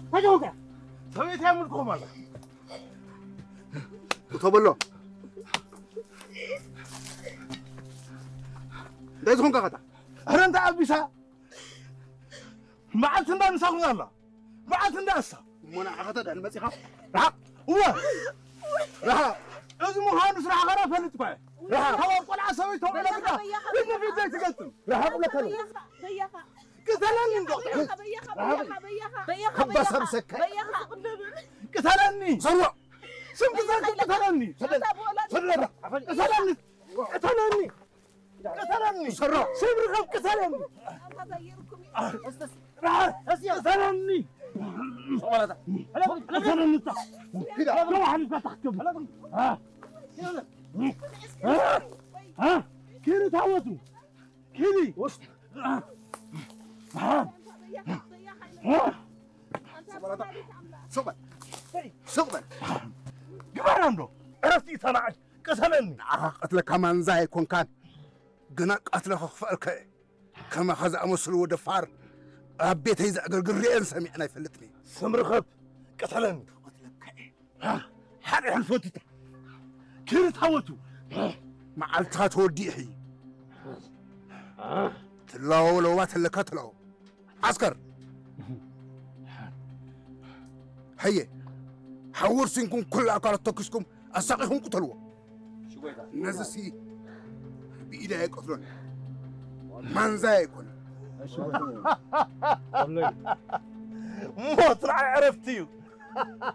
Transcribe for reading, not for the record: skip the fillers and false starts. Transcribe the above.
هجوكا سويت يا ملكم الله وتبلو ده يزون كذا أنت أبيسا ما عاد تندان ساقون الله ما عاد تندان سا منا عقدت ده المسيح لا لا لازم هانوس راح غرا فلت باي راح هو قلع سويت هو لا بدا إنه في بيت قلت راح أقول لك أنا قتلني بس همسك قتلني سروا سم قتلني قتلني سروا سم رغب قتلني قتلني قتلني كده روح أنا تحكم ها كيري تعودوا كيري صبر صبر كمان عنده عرفتي صنعت قتلني قتل كمان زي يكون كان جنا قتل خفرك كما خذ أمسل ودفار أبيت هيز أقرقرين سمعنا يفلتني سمرخب قتلني حري حلفوتي كيري تعودوا مع التات وديحي تلاو لو ما تلكتلو عسكر هي حور سينكم كل أكل تكسكم أساقهم قتلوا نزسي بإيده يقتلون من زايكون موت عرفتيو